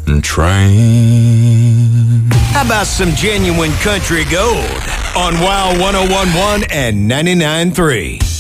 train. How about some genuine country gold on WOW 1011 and 99.3?